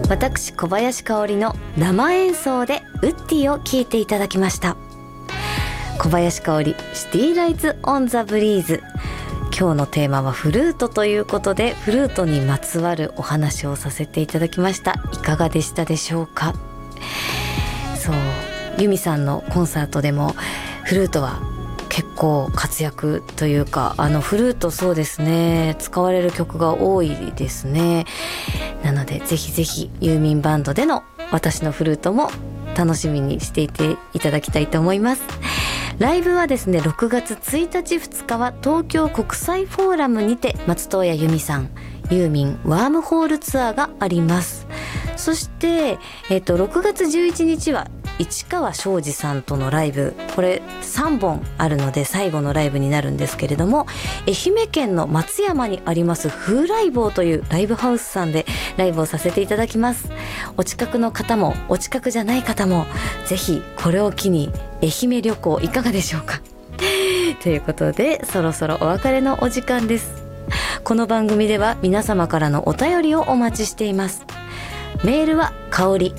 私小林香織の生演奏でウッディを聴いていただきました。小林香織シティライズオンザブリーズ。今日のテーマはフルートということで、フルートにまつわるお話をさせていただきました。いかがでしたでしょうか。そう、ユミさんのコンサートでもフルートは結構活躍というか、フルートそうですね、使われる曲が多いですね。なのでぜひぜひユーミンバンドでの私のフルートも楽しみにしていていただきたいと思います。ライブはですね、6月1日2日は東京国際フォーラムにて松任谷由実さんユーミンワームホールツアーがあります。そして、6月11日は市川庄司さんとのライブ、これ3本あるので最後のライブになるんですけれども、愛媛県の松山にあります風来坊というライブハウスさんでライブをさせていただきます。お近くの方もお近くじゃない方もぜひこれを機に愛媛旅行いかがでしょうかということで、そろそろお別れのお時間です。この番組では皆様からのお便りをお待ちしています。メールはかおり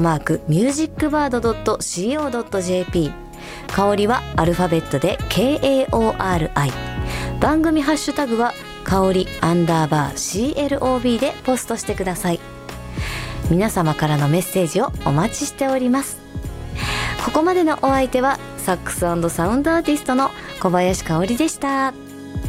@musicbird.co.jp、 かおりはアルファベットで KAORI、 番組ハッシュタグはかおり_CLOB でポストしてください。皆様からのメッセージをお待ちしております。ここまでのお相手はサックス&サウンドアーティストの小林香織でした。